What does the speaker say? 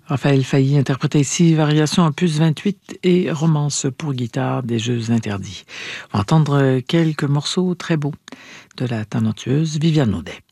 Raphaël Failly interprétait ici Variation opus 28 et Romance pour guitare des Jeux interdits. On va entendre quelques morceaux très beaux de la talentueuse Viviane Audet.